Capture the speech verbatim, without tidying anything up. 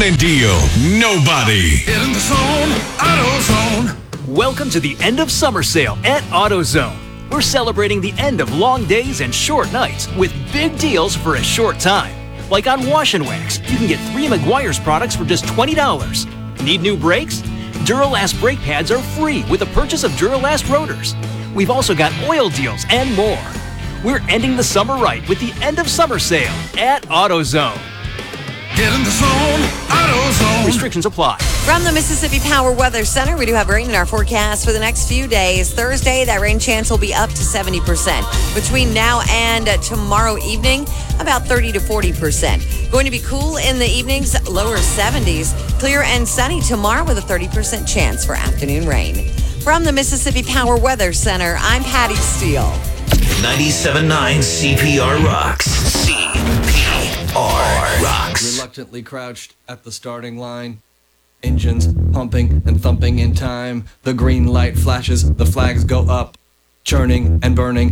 running deal. Nobody. Get in the zone, AutoZone. Welcome to the end of summer sale at AutoZone. We're celebrating the end of long days and short nights with big deals for a short time. Like on Wash and Wax, you can get three Meguiar's products for just twenty dollars. Need new brakes? Duralast brake pads are free with the purchase of Duralast rotors. We've also got oil deals and more. We're ending the summer right with the end of summer sale at AutoZone. Get in the zone, AutoZone. Restrictions apply. From the Mississippi Power Weather Center, we do have rain in our forecast for the next few days. Thursday, that rain chance will be up to seventy percent. Between now and tomorrow evening, about thirty to forty percent. Going to be cool in the evenings, lower seventies. Clear and sunny tomorrow with a thirty percent chance for afternoon rain. From the Mississippi Power Weather Center, I'm Patty Steele. ninety-seven point nine C P R rocks. C P R rocks. Reluctantly crouched at the starting line. Engines pumping and thumping in time. The green light flashes, the flags go up. Churning and burning